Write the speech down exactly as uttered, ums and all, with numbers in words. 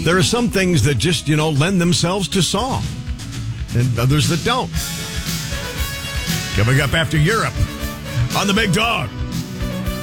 There are some things that just, you know, lend themselves to song, and others that don't. Coming up after Europe on the Big Dog.